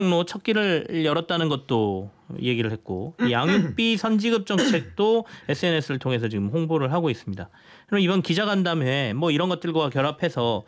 경로 첫 길을 열었다는 것도 얘기를 했고 양육비 선지급 정책도 SNS를 통해서 지금 홍보를 하고 있습니다. 그럼 이번 기자간담회 뭐 이런 것들과 결합해서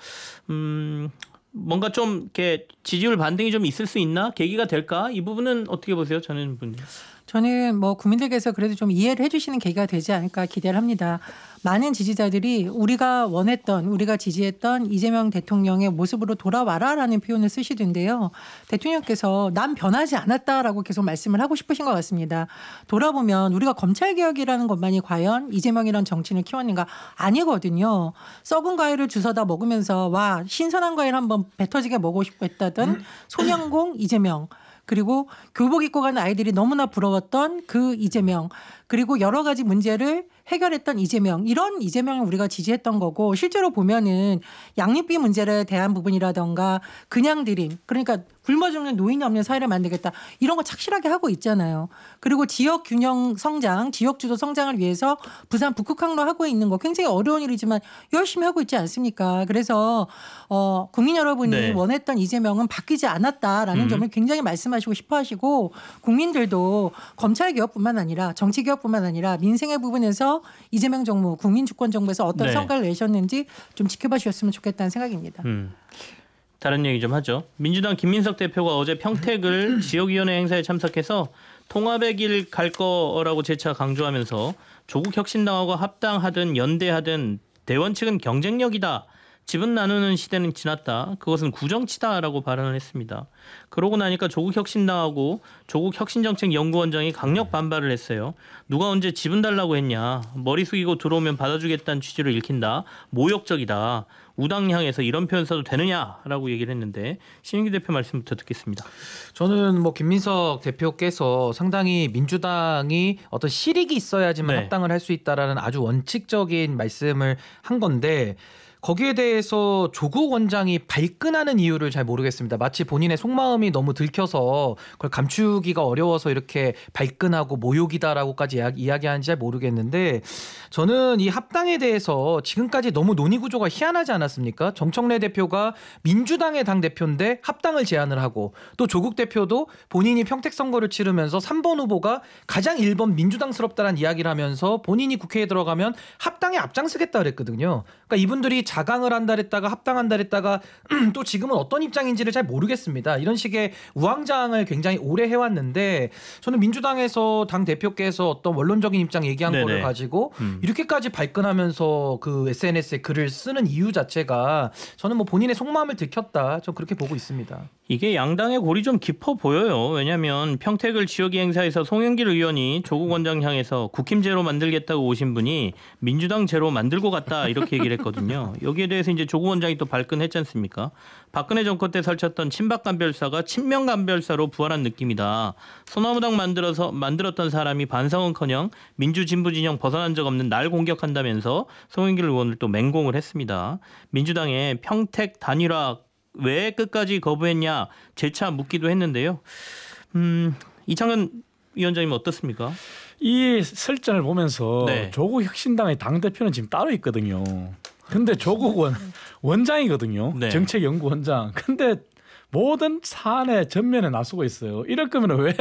뭔가 좀 이렇게 지지율 반등이 좀 있을 수 있나? 계기가 될까? 이 부분은 어떻게 보세요, 전현 분님? 저는 뭐 국민들께서 그래도 좀 이해를 해주시는 계기가 되지 않을까 기대를 합니다. 많은 지지자들이 우리가 원했던, 우리가 지지했던 이재명 대통령의 모습으로 돌아와라라는 표현을 쓰시던데요. 대통령께서 난 변하지 않았다라고 계속 말씀을 하고 싶으신 것 같습니다. 돌아보면 우리가 검찰개혁이라는 것만이 과연 이재명이란 정치인을 키웠는가? 아니거든요. 썩은 과일을 주워다 먹으면서 와 신선한 과일 한번 배 터지게 먹고 싶어 했다던 소년공 이재명. 그리고 교복 입고 가는 아이들이 너무나 부러웠던 그 이재명. 그리고 여러 가지 문제를 해결했던 이재명. 이런 이재명을 우리가 지지했던 거고 실제로 보면은 양육비 문제에 대한 부분이라던가 그냥 드림. 그러니까 굶어 죽는 노인이 없는 사회를 만들겠다. 이런 거 착실하게 하고 있잖아요. 그리고 지역 균형 성장, 지역 주도 성장을 위해서 부산 북극항로 하고 있는 거 굉장히 어려운 일이지만 열심히 하고 있지 않습니까? 그래서 국민 여러분이 네. 원했던 이재명은 바뀌지 않았다라는 점을 굉장히 말씀하시고 싶어 하시고 국민들도 검찰개혁뿐만 아니라 정치개혁뿐만 아니라 민생의 부분에서 이재명 정부, 국민주권정부에서 어떤 네. 성과를 내셨는지 좀 지켜봐 주셨으면 좋겠다는 생각입니다. 다른 얘기 좀 하죠. 민주당 김민석 대표가 어제 평택을 지역위원회 행사에 참석해서 통합의 길 갈 거라고 재차 강조하면서 조국 혁신당하고 합당하든 연대하든 대원 측은 경쟁력이다. 집은 나누는 시대는 지났다. 그것은 구정치다라고 발언을 했습니다. 그러고 나니까 조국 혁신당하고 조국 혁신정책연구원장이 강력 반발을 했어요. 누가 언제 집은 달라고 했냐. 머리 숙이고 들어오면 받아주겠다는 취지로 읽힌다. 모욕적이다. 우당 향해서 이런 표현 써도 되느냐라고 얘기를 했는데 신인기 대표 말씀부터 듣겠습니다. 저는 뭐 김민석 대표께서 상당히 민주당이 어떤 실익이 있어야지만 합당을 할 수 있다라는 아주 원칙적인 말씀을 한 건데 거기에 대해서 조국 원장이 발끈하는 이유를 잘 모르겠습니다. 마치 본인의 속마음이 너무 들켜서 그걸 감추기가 어려워서 이렇게 발끈하고 모욕이다라고까지 이야기하는지 잘 모르겠는데 저는 이 합당에 대해서 지금까지 너무 논의 구조가 희한하지 않았습니까? 정청래 대표가 민주당의 당대표인데 합당을 제안을 하고 또 조국 대표도 본인이 평택 선거를 치르면서 3번 후보가 가장 1번 민주당스럽다는 이야기를 하면서 본인이 국회에 들어가면 합당에 앞장서겠다 그랬거든요. 그러니까 이분들이 자강을 한다 했다가 합당한다 했다가 또 지금은 어떤 입장인지를 잘 모르겠습니다. 이런 식의 우왕좌왕을 굉장히 오래 해왔는데 저는 민주당에서 당대표께서 어떤 원론적인 입장 얘기한 거를 가지고 이렇게까지 발끈하면서 그 SNS에 글을 쓰는 이유 자체가 저는 뭐 본인의 속마음을 들켰다. 좀 그렇게 보고 있습니다. 이게 양당의 골이 좀 깊어 보여요. 왜냐하면 평택을 지역위 행사에서 송영길 의원이 조국 원장 향해서 국힘제로 만들겠다고 오신 분이 민주당 제로 만들고 갔다 이렇게 얘기를 했거든요. 여기에 대해서 이제 조국 원장이 또 발끈했지 않습니까? 박근혜 정권 때 설쳤던 친박간별사가 친명간별사로 부활한 느낌이다. 소나무당 만들었던 사람이 반성은커녕 민주 진보 진영 벗어난 적 없는 날 공격한다면서 송영길 의원을 또 맹공을 했습니다. 민주당의 평택 단일화 왜 끝까지 거부했냐 재차 묻기도 했는데요. 이창근 위원장님 어떻습니까? 이 설전을 보면서 조국 혁신당의 당대표는 지금 따로 있거든요. 근데 조국 원장이거든요. 네. 정책연구원장. 근데 모든 사안의 전면에 나서고 있어요. 이럴 거면 왜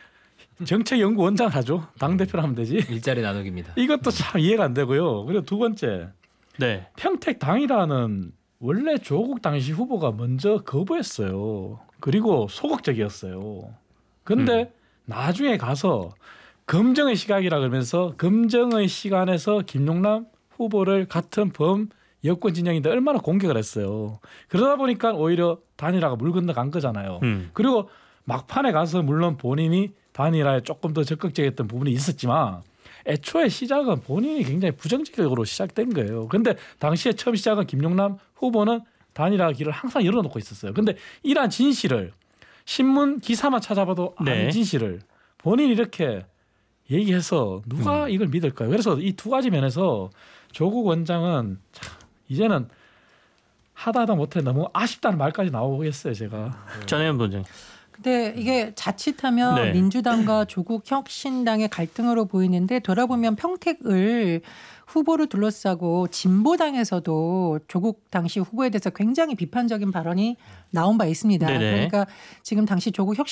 정책연구원장을 하죠? 당대표를 하면 되지. 일자리 나누기입니다. 이것도 참 이해가 안 되고요. 그리고 두 번째 평택 당이라는 원래 조국 당시 후보가 먼저 거부했어요. 그리고 소극적이었어요. 그런데 나중에 가서 검증의 시각이라 그러면서 검증의 시간에서 김용남 후보를 같은 범 여권 진영인데 얼마나 공격을 했어요. 그러다 보니까 오히려 단일화가 물 건너간 거잖아요. 그리고 막판에 가서 물론 본인이 단일화에 조금 더 적극적이었던 부분이 있었지만 애초에 시작은 본인이 굉장히 부정적으로 시작된 거예요. 그런데 당시에 처음 시작은 김용남 후보는 단일화 길을 항상 열어놓고 있었어요. 그런데 이러한 진실을 신문 기사만 찾아봐도 아는 진실을 본인이 이렇게 얘기해서 누가 이걸 믿을까요? 그래서 이 두 가지 면에서 조국 원장은 참 이제는 하다 못해 너무 아쉽다는 말까지 나오겠어요. 제가. 전혜연 본장. 근데 이게 자칫하면 민주당과 조국 혁신당의 갈등으로 보이는데 돌아보면 평택을 후보를 둘러싸고 진보당에서도 조국 당시 후보에 대해서 굉장히 비판적인 발언이 나온 바 있습니다. 네네. 그러니까 지금 당시 조국